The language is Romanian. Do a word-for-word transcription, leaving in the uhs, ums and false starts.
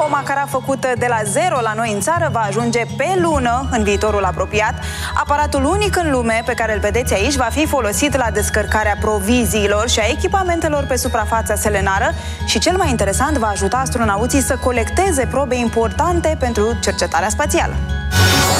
o macara făcută de la zero la noi în țară va ajunge pe lună în viitorul apropiat. Aparatul unic în lume pe care îl vedeți aici va fi folosit la descărcarea proviziilor și a echipamentelor pe suprafața selenară și, cel mai interesant, va ajuta astronauții să colecteze probe importante pentru cercetarea spațială.